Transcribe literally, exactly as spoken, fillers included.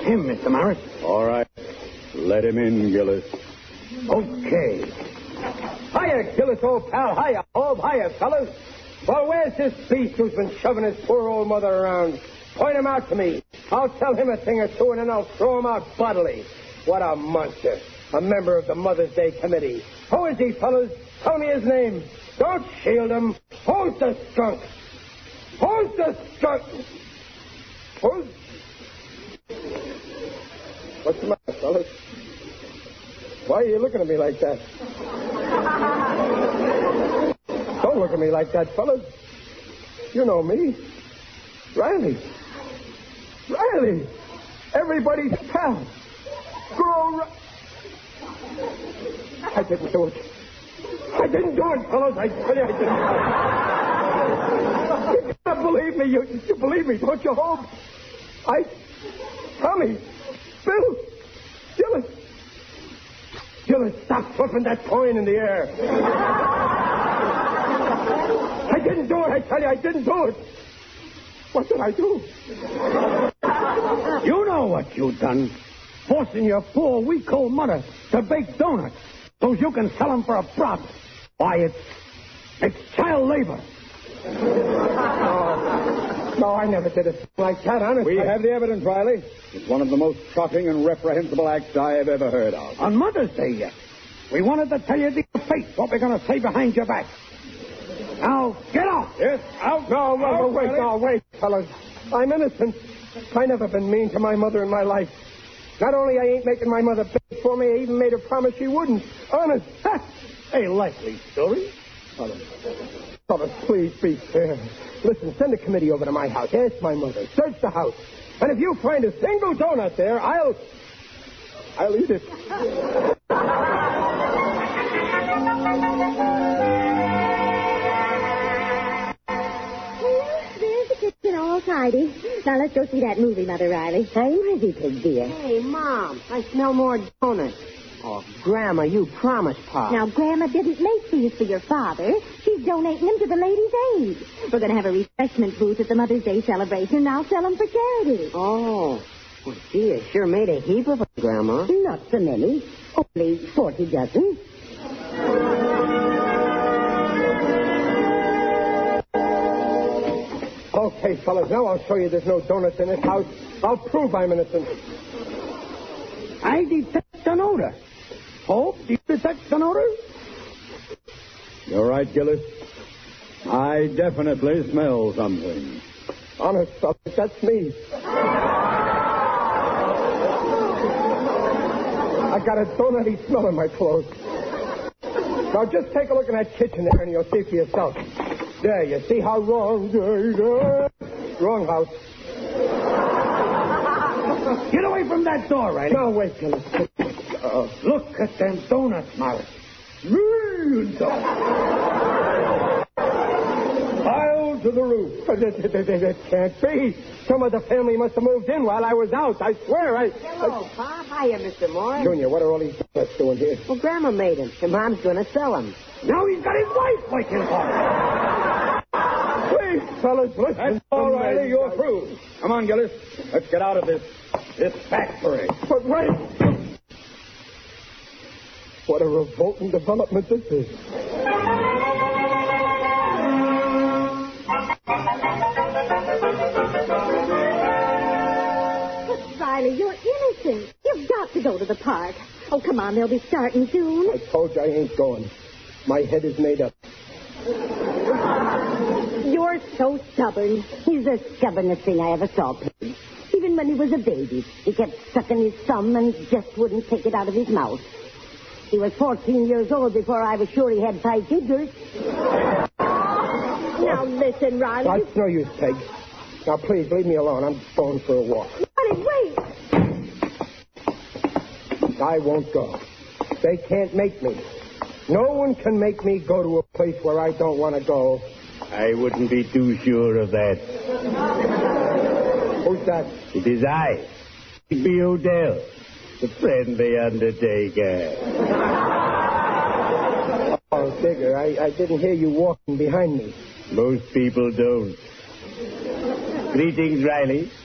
him, Mister Morris. All right. Let him in, Gillis. Okay. Hiya, Gillis, old pal. Hiya, Hob. Hiya, fellas. Well, where's this beast who's been shoving his poor old mother around? Point him out to me. I'll tell him a thing or two, and then I'll throw him out bodily. What a monster. A member of the Mother's Day Committee. Who is he, fellas? Tell me his name. Don't shield him. Who's the skunk? Who's the skunk? Who's... What's the matter, fellas? Why are you looking at me like that? Don't look at me like that, fellas. You know me. Riley. Riley. Everybody's pal. Grow Riley. I didn't do it. I didn't do it, fellas. I tell you I didn't. You can't believe me. You, you believe me, don't you, Hope? I... Tommy. Bill. Gillis. Gillis, stop flipping that coin in the air. I didn't do it. I tell you, I didn't do it. What did I do? You know what you done. Forcing your poor, weak old mother to bake donuts so you can sell them for a profit. Why, it's... it's child labor. Oh, no, I never did it like that, honestly. We have the evidence, Riley. It's one of the most shocking and reprehensible acts I have ever heard of. On Mother's Day, yet. We wanted to tell you to your face what we're going to say behind your back. Now, get out. Yes, out. No, no, out, no, wait, Riley. no, wait, fellas. I'm innocent. I never been mean to my mother in my life. Not only I ain't making my mother beg for me, I even made her promise she wouldn't. Honest. A likely story. Fellas, fellas, please be fair. Listen, send a committee over to my house. Ask my mother. Search the house. And if you find a single donut there, I'll... I'll eat it. There's the kitchen all tidy. Now let's go see that movie, Mother Riley. I'm ready, Pig dear. Hey, Mom, I smell more donuts. Oh, Grandma, you promised Pop. Now, Grandma didn't make these for your father. She's donating them to the Ladies' Aid. We're going to have a refreshment booth at the Mother's Day celebration, and I'll sell them for charity. Oh. Well, gee, you sure made a heap of them, Grandma. Not so many. Only forty dozen. Okay, fellas, now I'll show you there's no donuts in this house. I'll prove I'm innocent. I detect an odor. Hope, do you detect an odor? You're right, Gillis. I definitely smell something. Honest, fellas, that's me. I got a donut-y smell in my clothes. Now, just take a look in that kitchen there, and you'll see for yourself. There, you see how wrong... Wrong house. Get away from that door, Riley. No, wait, Gillis. Uh, look at them donuts, Morris. Real donuts. Pile to the roof. That can't be. Some of the family must have moved in while I was out. I swear, I... Hello, Pop. Hiya, Mister Morris. Junior, what are all these donuts doing here? Well, Grandma made them, and Mom's going to sell them. Now he's got his wife waiting for him. Please, fellas, listen. That's all, Riley. You're through. Come on, Gillis. Let's get out of this... this factory. But wait. What a revolting development this is. Riley, you're innocent. You've got to go to the park. Oh, come on, they'll be starting soon. I told you I ain't going. My head is made up. You're so stubborn. He's the stubbornest thing I ever saw, Pig. Even when he was a baby, he kept sucking his thumb and just wouldn't take it out of his mouth. He was fourteen years old before I was sure he had five fingers. Now listen, Riley. That's no use, Peg. Now, please, leave me alone. I'm going for a walk. Riley, wait. I won't go. They can't make me. No one can make me go to a place where I don't want to go. I wouldn't be too sure of that. Who's that? It is I, B. Odell, the friendly undertaker. Oh, Digger, I, I didn't hear you walking behind me. Most people don't. Greetings, Riley.